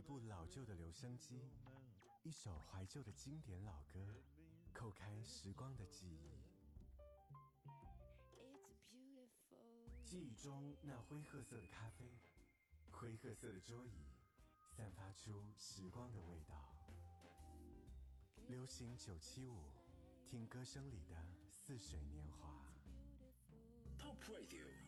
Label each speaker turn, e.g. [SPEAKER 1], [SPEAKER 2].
[SPEAKER 1] 部老旧的留声机，一首怀旧的经典老歌，扣开时光的记忆。记忆中那灰褐色的咖啡，灰褐色的桌椅，散发出时光的味道。流行975，听歌声里的似水年华。
[SPEAKER 2] Top Radio